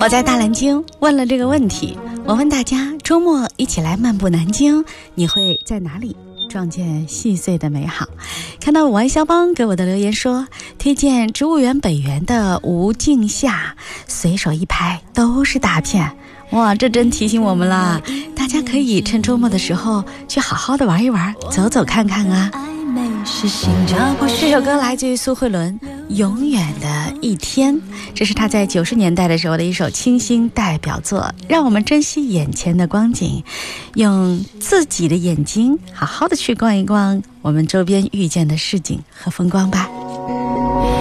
我在大南京问了这个问题，我问大家周末一起来漫步南京，你会在哪里撞见细碎的美好？看到王肖邦给我的留言说，推荐植物园北园的无尽夏，随手一拍都是大片。哇，这真提醒我们了，大家可以趁周末的时候去好好的玩一玩，走走看看啊。这首歌来自于苏慧伦，永远的一天，这是她在90年代的时候的一首清新代表作。让我们珍惜眼前的光景，用自己的眼睛好好的去逛一逛我们周边遇见的市景和风光吧。